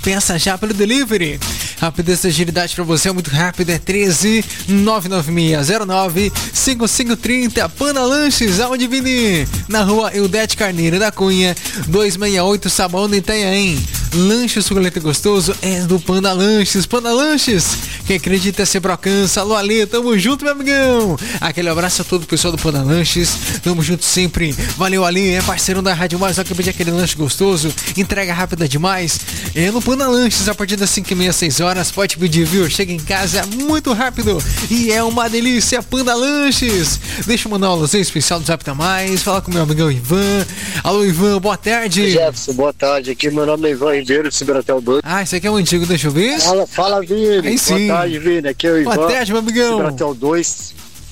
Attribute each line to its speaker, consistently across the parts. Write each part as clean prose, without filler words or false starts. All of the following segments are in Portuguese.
Speaker 1: Peça já pelo delivery. Rapidez e agilidade pra você é muito rápido. É 13 99609 5530. Panda Lanches, aonde Vini? Na rua Eudete Carneiro da Cunha 268, Sabão de Itanhaém. Lanche suculento e gostoso é do Panda Lanches. Panda Lanches, quem acredita sempre alcança. Alô, Ale, tamo junto, meu amigão. Aquele abraço a todo o pessoal do Panda Lanches. Tamo junto sempre. Valeu, Ale, é parceiro da Rádio Mais. Só que pedir aquele lanche gostoso, entrega rápida demais. É no Panda Lanches, a partir das 5h30, 6 horas. Pode pedir, viu? Chega em casa muito rápido e é uma delícia. Panda Lanches. Deixa eu mandar um alôzinho especial do Zap da Mais. Falar com meu amigão Ivan. Alô, Ivan, boa tarde.
Speaker 2: Jefferson, boa tarde. Aqui meu nome é Ivan Ribeiro, de Cibratel 2.
Speaker 1: Ah, esse aqui é o antigo, deixa eu ver.
Speaker 2: Fala, Vini.
Speaker 1: Aí sim.
Speaker 2: Boa tarde, Vini. Aqui é o Ivan.
Speaker 1: Boa tarde, meu amigão.
Speaker 2: Cibratel 2.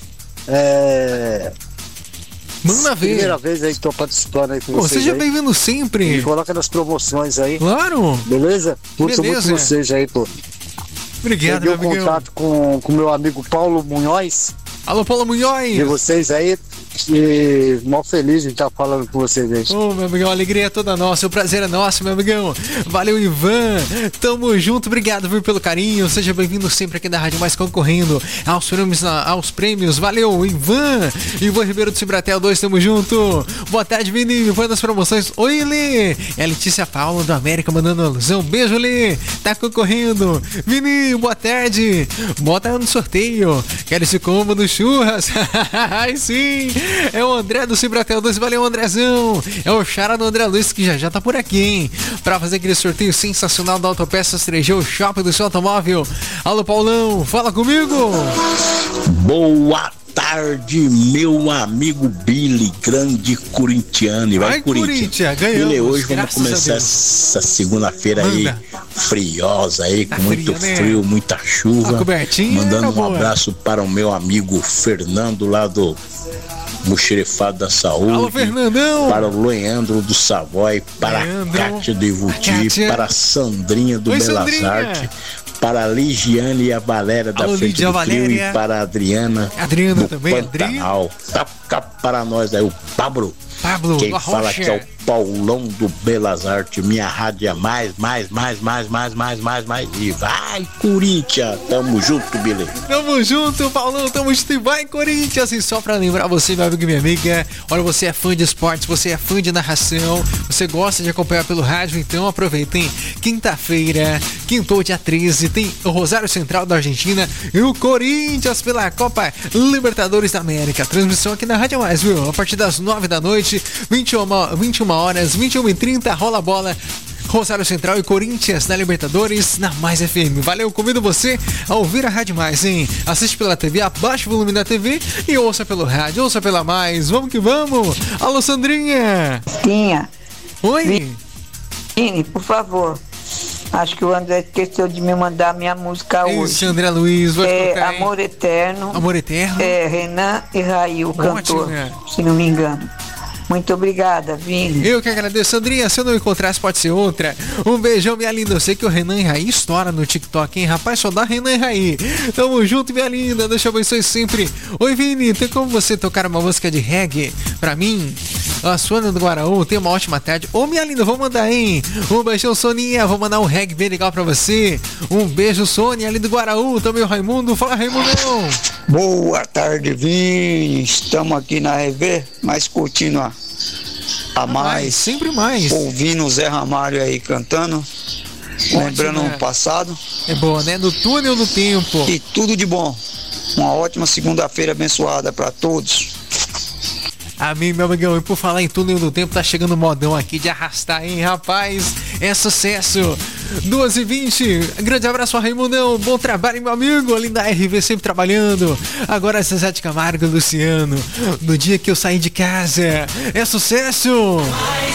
Speaker 1: Manda ver.
Speaker 2: Primeira vez aí que tô participando aí com vocês.
Speaker 1: Seja bem-vindo sempre.
Speaker 2: Me coloca nas promoções aí.
Speaker 1: Claro.
Speaker 2: Beleza? Curto muito vocês aí, pô.
Speaker 1: Obrigado,
Speaker 2: meu
Speaker 1: amigão.
Speaker 2: Contato com o meu amigo Paulo Munhoz.
Speaker 1: Alô, Paulo Munhoz.
Speaker 2: E vocês aí. E mó feliz de estar falando com vocês aí.
Speaker 1: Meu amigão, a alegria é toda nossa, o prazer é nosso, meu amigão. Valeu, Ivan, tamo junto, obrigado pelo carinho. Seja bem-vindo sempre aqui da Rádio Mais, concorrendo aos prêmios. Valeu, Ivan Ribeiro do Cibratel 2, tamo junto. Boa tarde, Vini, foi das promoções. Oi, Lê, é a Letícia Paula do América mandando alusão. Beijo, Lê, tá concorrendo. Vini, boa tarde, bota no sorteio. Quero esse combo do churras. Ai, sim. É o André do Cibratel 2, valeu, Andrezão. É o Xara do André Luiz, que já tá por aqui, hein? Pra fazer aquele sorteio sensacional da Autopeças 3G, o shopping do seu automóvel. Alô, Paulão, fala comigo.
Speaker 3: Boa tarde, meu amigo Billy, grande corintiano. Vai, Corinthians,
Speaker 1: ganhamos.
Speaker 3: Billy, hoje vamos começar essa segunda-feira aí, friosa aí, com muito frio, muita chuva. Mandando um abraço para o meu amigo Fernando, lá do Moxerifado da Saúde.
Speaker 1: Alô, Fernandão.
Speaker 3: Para o Leandro do Savoy, para a Cátia do Ivuti, para a Sandrinha do Belas Artes, para a Ligiane e a Valéria da Frente do Trio, e para a Adriana do
Speaker 1: também,
Speaker 3: Pantanal. Tá para nós aí, o Pablo. Quem fala que é o Paulão do Belas Artes, minha rádio é mais. E vai, Corinthians! Tamo junto, Billy.
Speaker 1: Tamo junto, Paulão, tamo junto e vai, Corinthians! E só pra lembrar você, meu amigo e minha amiga, olha, você é fã de esportes, você é fã de narração, você gosta de acompanhar pelo rádio, então aproveitem. Quinta-feira, quintou dia 13, tem o Rosário Central da Argentina e o Corinthians pela Copa Libertadores da América. Transmissão aqui na Rádio Mais, viu? A partir das 9 da noite, 21 horas, 21h30, rola a bola. Rosário Central e Corinthians na Libertadores, na Mais FM. Valeu, convido você a ouvir a Rádio Mais, hein? Assiste pela TV, abaixa o volume da TV e ouça pelo rádio, ouça pela Mais. Vamos que vamos! Alô, Sandrinha!
Speaker 4: Tinha.
Speaker 1: Oi?
Speaker 4: Vini, por favor. Acho que o André esqueceu de me mandar minha música hoje.
Speaker 1: Esse André Luiz, vai tocar, hein?
Speaker 4: Amor Eterno.
Speaker 1: Amor Eterno?
Speaker 4: É, Renan e Raí, o cantor, se não me engano. Muito obrigada, Vini.
Speaker 1: Eu que agradeço, Sandrinha. Se eu não encontrasse, pode ser outra. Um beijão, minha linda. Eu sei que o Renan e Raí estoura no TikTok, hein, rapaz? Só dá Renan e Raí. Tamo junto, minha linda. Deus te abençoe sempre. Oi, Vini. Tem como você tocar uma música de reggae pra mim? A Sônia do Guaraú, tem uma ótima tarde. Ô, minha linda, vou mandar, hein? Um beijão, Soninha. Vou mandar um reggae bem legal pra você. Um beijo, Sônia, ali do Guaraú. Também o Raimundo. Fala, Raimundão.
Speaker 5: Boa tarde, Vini. Estamos aqui na RV, mas curtindo a mais.
Speaker 1: Sempre mais.
Speaker 5: Ouvindo o Zé Ramalho aí cantando. Lembrando o passado.
Speaker 1: É boa, né? Do túnel do tempo.
Speaker 5: E tudo de bom. Uma ótima segunda-feira abençoada para todos.
Speaker 1: Amém, meu amigão. E por falar em túnel do tempo, tá chegando o modão aqui de arrastar, hein, rapaz? É sucesso. 2h20. Grande abraço ao Raimundão. Bom trabalho, meu amigo. Além da RV, sempre trabalhando. Agora Zezé de Camargo, Luciano. No dia que eu saí de casa. É sucesso.